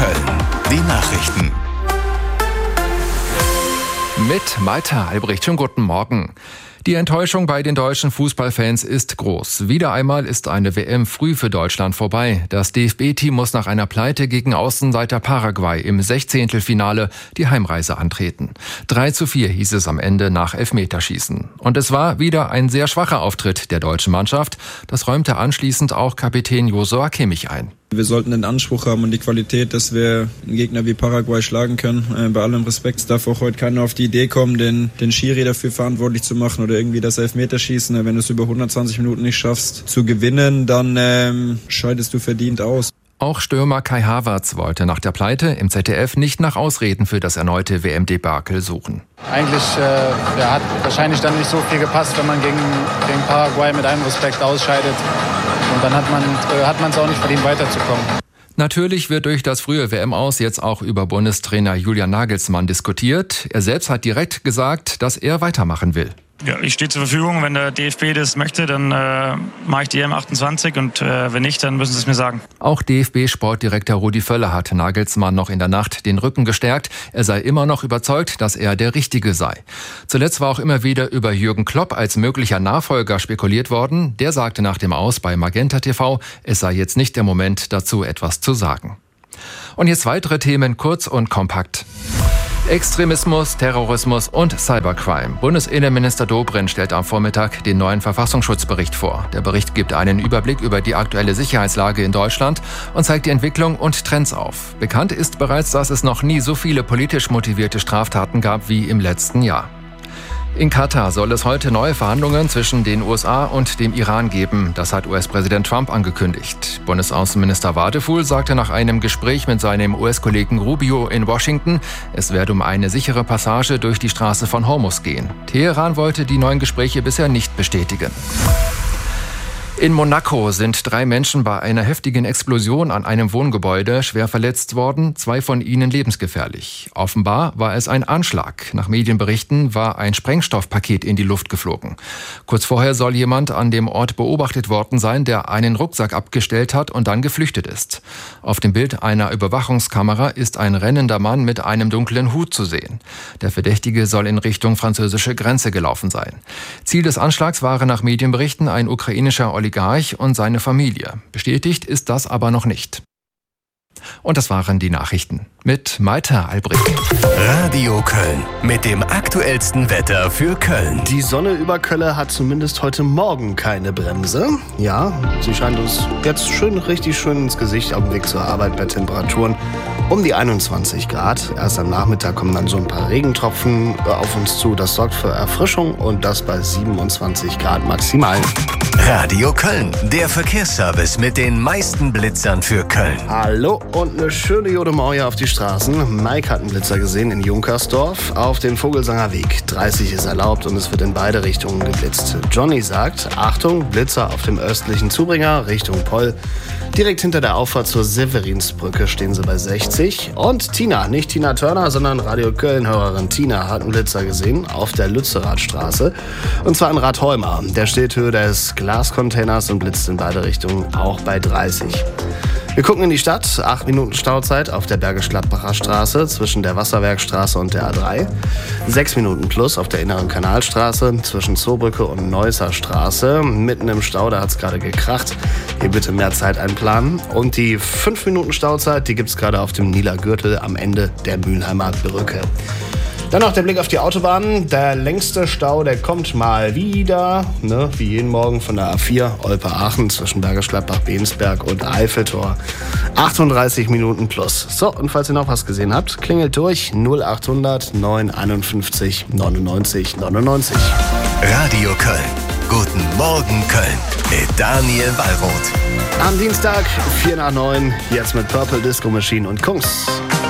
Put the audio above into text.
Köln. Die Nachrichten. Mit Malte Albrecht. Schönen guten Morgen. Die Enttäuschung bei den deutschen Fußballfans ist groß. Wieder einmal ist eine WM früh für Deutschland vorbei. Das DFB-Team muss nach einer Pleite gegen Außenseiter Paraguay im 16. die Heimreise antreten. 3:4 hieß es am Ende nach Elfmeterschießen. Und es war wieder ein sehr schwacher Auftritt der deutschen Mannschaft. Das räumte anschließend auch Kapitän Joshua Kimmich ein. Wir sollten den Anspruch haben und die Qualität, dass wir einen Gegner wie Paraguay schlagen können. Bei allem Respekt, es darf auch heute keiner auf die Idee kommen, den Schiri dafür verantwortlich zu machen oder irgendwie das Elfmeterschießen. Wenn du es über 120 Minuten nicht schaffst zu gewinnen, dann scheidest du verdient aus. Auch Stürmer Kai Havertz wollte nach der Pleite im ZDF nicht nach Ausreden für das erneute WM-Debakel suchen. Eigentlich hat wahrscheinlich dann nicht so viel gepasst, wenn man gegen Paraguay mit allem Respekt ausscheidet. Und dann hat man es auch nicht verdient, weiterzukommen. Natürlich wird durch das frühe WM-Aus jetzt auch über Bundestrainer Julian Nagelsmann diskutiert. Er selbst hat direkt gesagt, dass er weitermachen will. Ja, ich stehe zur Verfügung. Wenn der DFB das möchte, dann mache ich die EM28 und wenn nicht, dann müssen sie es mir sagen. Auch DFB-Sportdirektor Rudi Völler hat Nagelsmann noch in der Nacht den Rücken gestärkt. Er sei immer noch überzeugt, dass er der Richtige sei. Zuletzt war auch immer wieder über Jürgen Klopp als möglicher Nachfolger spekuliert worden. Der sagte nach dem Aus bei Magenta TV, es sei jetzt nicht der Moment, dazu etwas zu sagen. Und jetzt weitere Themen kurz und kompakt. Extremismus, Terrorismus und Cybercrime. Bundesinnenminister Dobrindt stellt am Vormittag den neuen Verfassungsschutzbericht vor. Der Bericht gibt einen Überblick über die aktuelle Sicherheitslage in Deutschland und zeigt die Entwicklung und Trends auf. Bekannt ist bereits, dass es noch nie so viele politisch motivierte Straftaten gab wie im letzten Jahr. In Katar soll es heute neue Verhandlungen zwischen den USA und dem Iran geben. Das hat US-Präsident Trump angekündigt. Bundesaußenminister Wadefuhl sagte nach einem Gespräch mit seinem US-Kollegen Rubio in Washington, es werde um eine sichere Passage durch die Straße von Hormuz gehen. Teheran wollte die neuen Gespräche bisher nicht bestätigen. In Monaco sind 3 Menschen bei einer heftigen Explosion an einem Wohngebäude schwer verletzt worden, 2 von ihnen lebensgefährlich. Offenbar war es ein Anschlag. Nach Medienberichten war ein Sprengstoffpaket in die Luft geflogen. Kurz vorher soll jemand an dem Ort beobachtet worden sein, der einen Rucksack abgestellt hat und dann geflüchtet ist. Auf dem Bild einer Überwachungskamera ist ein rennender Mann mit einem dunklen Hut zu sehen. Der Verdächtige soll in Richtung französische Grenze gelaufen sein. Ziel des Anschlags waren nach Medienberichten ein ukrainischer Oligarch und seine Familie. Bestätigt ist das aber noch nicht. Und das waren die Nachrichten mit Malte Albrecht. Radio Köln mit dem aktuellsten Wetter für Köln. Die Sonne über Köln hat zumindest heute Morgen keine Bremse. Ja, sie scheint uns jetzt richtig schön ins Gesicht auf dem Weg zur Arbeit bei Temperaturen um die 21 Grad. Erst am Nachmittag kommen dann so ein paar Regentropfen auf uns zu. Das sorgt für Erfrischung und das bei 27 Grad maximal. Radio Köln, der Verkehrsservice mit den meisten Blitzern für Köln. Hallo und eine schöne Jodemauer auf die Straßen. Mike hat einen Blitzer gesehen in Junkersdorf auf dem Vogelsanger Weg. 30 ist erlaubt und es wird in beide Richtungen geblitzt. Johnny sagt, Achtung, Blitzer auf dem östlichen Zubringer Richtung Poll. Direkt hinter der Auffahrt zur Severinsbrücke stehen sie bei 60. Und Tina, nicht Tina Turner, sondern Radio Köln-Hörerin Tina hat einen Blitzer gesehen auf der Lützerathstraße. Und zwar in Rathholma. Der steht Höhe des Glascontainers und blitzt in beide Richtungen auch bei 30. Wir gucken in die Stadt. 8 Minuten Stauzeit auf der Bergisch-Gladbacher Straße zwischen der Wasserwerkstraße und der A3. 6 Minuten plus auf der Inneren Kanalstraße zwischen Zoobrücke und Neusser Straße. Mitten im Stau, da hat es gerade gekracht. Hier bitte mehr Zeit einplanen. Und die 5 Minuten Stauzeit, die gibt es gerade auf dem Nieler Gürtel am Ende der Mülheimer Brücke. Dann noch der Blick auf die Autobahn. Der längste Stau, der kommt mal wieder, wie jeden Morgen von der A4 Olpe-Aachen zwischen Bergisch Gladbach, Bensberg und Eiffeltor. 38 Minuten plus. So, und falls ihr noch was gesehen habt, klingelt durch 0800 951 99 99. Radio Köln. Guten Morgen Köln mit Daniel Wallroth. Am Dienstag 8:45, jetzt mit Purple Disco Machine und Kungs.